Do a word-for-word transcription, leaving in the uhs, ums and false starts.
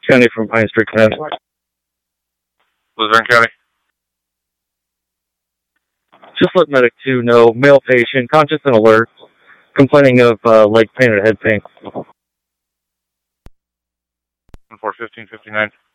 County from Pine Street, Connecticut. Luzerne County. Just let Medic two know. Male patient, conscious and alert, complaining of uh, leg pain and head pain. four fifteen fifty-nine.